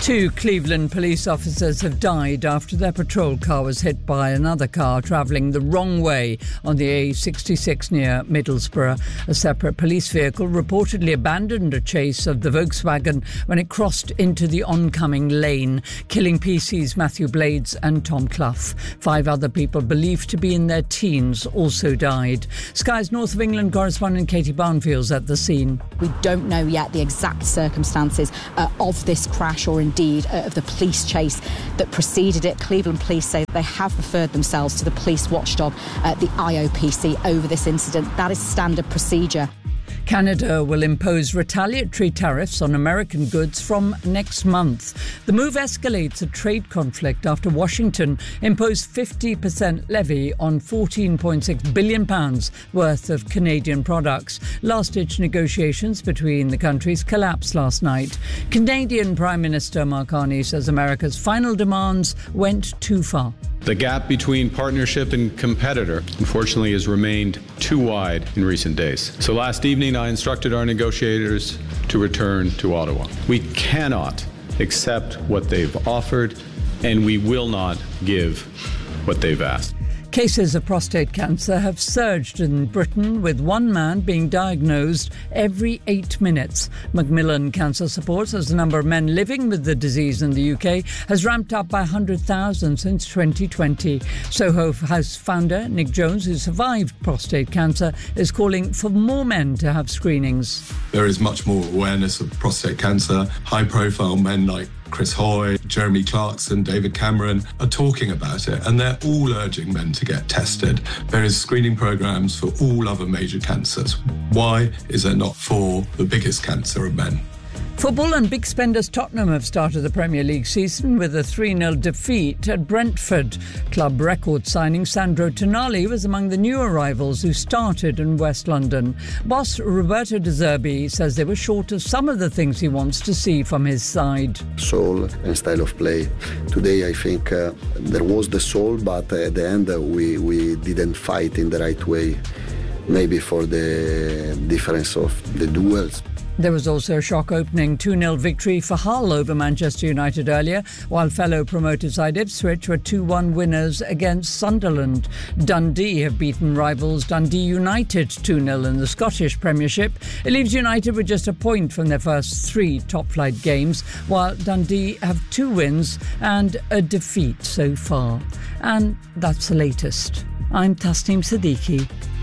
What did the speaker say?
Two Cleveland police officers have died after their patrol car was hit by another car travelling the wrong way on the A66 near Middlesbrough. A separate police vehicle reportedly abandoned a chase of the Volkswagen when it crossed into the oncoming lane, killing PC's Matthew Blades and Tom Clough. 5 other people believed to be in their teens also died. Sky's North of England correspondent Katie Barnfield's at the scene. We don't know yet the exact circumstances of this crash or indeed of the police chase that preceded it. Cleveland police say they have referred themselves to the police watchdog, the IOPC, over this incident. That is standard procedure. Canada will impose retaliatory tariffs on American goods from next month. The move escalates a trade conflict after Washington imposed 50% levy on £14.6 billion worth of Canadian products. Last-ditch negotiations between the countries collapsed last night. Canadian Prime Minister Mark Carney says America's final demands went too far. The gap between partnership and competitor, unfortunately, has remained too wide in recent days. So last evening, I instructed our negotiators to return to Ottawa. We cannot accept what they've offered, and we will not give what they've asked. Cases of prostate cancer have surged in Britain, with one man being diagnosed every 8 minutes. Macmillan Cancer Support says the number of men living with the disease in the UK has ramped up by 100,000 since 2020. Soho House founder Nick Jones, who survived prostate cancer, is calling for more men to have screenings. There is much more awareness of prostate cancer. High-profile men like Chris Hoy, Jeremy Clarkson, David Cameron are talking about it, and they're all urging men to get tested. There is screening programs for all other major cancers. Why is there not for the biggest cancer of men? Football and big spenders Tottenham have started the Premier League season with a 3-0 defeat at Brentford. Club record signing Sandro Tonali was among the new arrivals who started in West London. Boss Roberto De Zerbi says they were short of some of the things he wants to see from his side. Soul and style of play. Today I think there was the soul, but at the end we didn't fight in the right way. Maybe for the difference of the duels. There was also a shock opening 2-0 victory for Hull over Manchester United earlier, while fellow promoted side Ipswich were 2-1 winners against Sunderland. Dundee have beaten rivals Dundee United 2-0 in the Scottish Premiership. It leaves United with just a point from their first 3 top-flight games, while Dundee have 2 wins and a defeat so far. And that's the latest. I'm Tasneem Siddiqui.